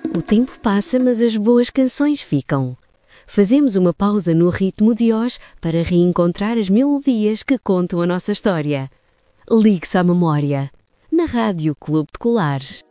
O tempo passa, mas as boas canções ficam. Fazemos uma pausa no ritmo de hoje para reencontrar as melodias que contam a nossa história. Ligue-se à memória. Na Rádio Clube de Colares.